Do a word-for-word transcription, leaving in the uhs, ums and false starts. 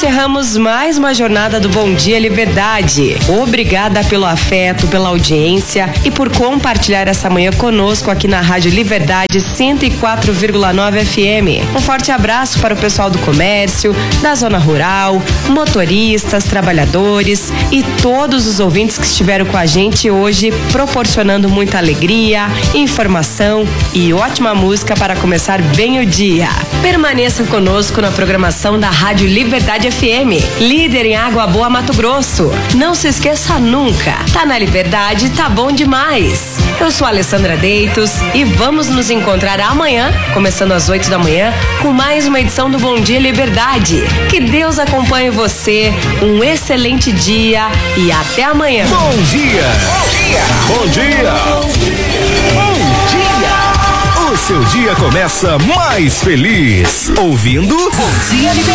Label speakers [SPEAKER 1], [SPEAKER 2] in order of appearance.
[SPEAKER 1] encerramos mais uma jornada do Bom Dia Liberdade. Obrigada pelo afeto, pela audiência e por compartilhar essa manhã conosco aqui na Rádio Liberdade cento e quatro vírgula nove F M. Um forte abraço para o pessoal do comércio, da zona rural, motoristas, trabalhadores e todos os ouvintes que estiveram com a gente hoje, proporcionando muita alegria, informação e ótima música para começar bem o dia. Permaneça conosco na programação da Rádio Liberdade F M, líder em Água Boa, Mato Grosso. Não se esqueça nunca, tá na Liberdade, tá bom demais. Eu sou a Alessandra Deitos e vamos nos encontrar amanhã, começando às oito da manhã, com mais uma edição do Bom Dia Liberdade. Que Deus acompanhe você, um excelente dia e até amanhã.
[SPEAKER 2] Bom dia! Bom dia! Bom dia! Bom dia! O seu dia começa mais feliz ouvindo Bom Dia Liberdade.